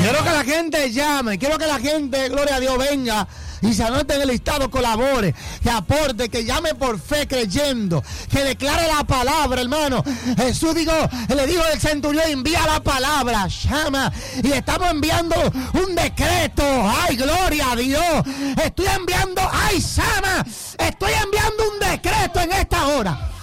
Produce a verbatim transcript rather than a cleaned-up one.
Quiero que la gente llame, quiero que la gente, gloria a Dios, venga y se anote en el listado, colabore, que aporte, que llame por fe creyendo, que declare la palabra, hermano. Jesús dijo, le dijo el centurión, envía la palabra, llama, y estamos enviando un decreto. Ay, gloria a Dios, estoy enviando, ay, llama, estoy enviando un decreto en esta hora.